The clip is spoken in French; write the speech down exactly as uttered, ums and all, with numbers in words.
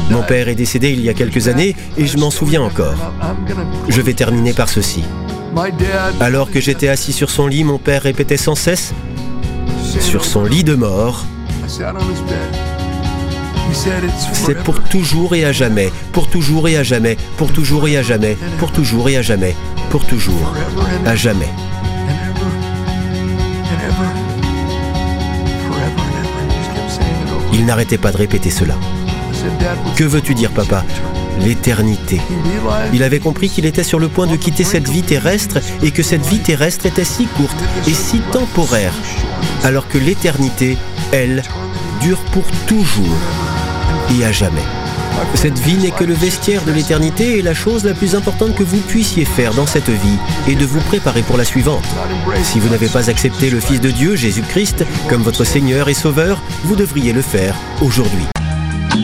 Mon père est décédé il y a quelques années et je m'en souviens encore. Je vais terminer par ceci. Alors que j'étais assis sur son lit, mon père répétait sans cesse, sur son lit de mort, c'est pour toujours et à jamais, pour toujours et à jamais, pour toujours et à jamais, pour toujours et à jamais, pour toujours, à jamais. Il n'arrêtait pas de répéter cela. Que veux-tu dire, papa ? L'éternité. Il avait compris qu'il était sur le point de quitter cette vie terrestre et que cette vie terrestre était si courte et si temporaire, alors que l'éternité, elle, dure pour toujours et à jamais. Cette vie n'est que le vestiaire de l'éternité et la chose la plus importante que vous puissiez faire dans cette vie est de vous préparer pour la suivante. Si vous n'avez pas accepté le Fils de Dieu, Jésus-Christ, comme votre Seigneur et Sauveur, vous devriez le faire aujourd'hui.